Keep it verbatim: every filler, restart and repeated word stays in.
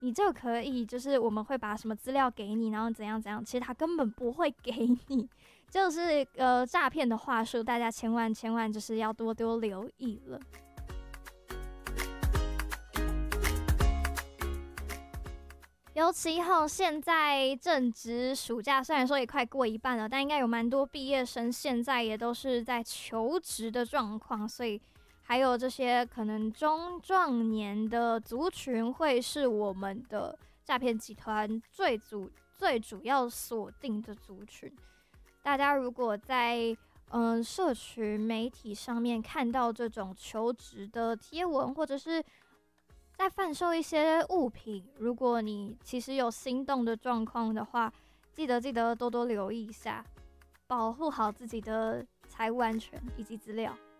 你就可以，就是我们会把什么资料给你，然后怎样怎样，其实他根本不会给你，就是呃诈骗的话术，大家千万千万就是要多多留意了。尤其吼，现在正值暑假，虽然说也快过一半了，但应该有蛮多毕业生现在也都是在求职的状况，所以还有这些可能中壮年的族群会是我们的诈骗集团最主最主要锁定的族群。大家如果在嗯、呃、社群媒体上面看到这种求职的贴文，或者是在贩售一些物品，如果你其实有心动的状况的话，记得记得多多留意一下，保护好自己的财务安全以及资料。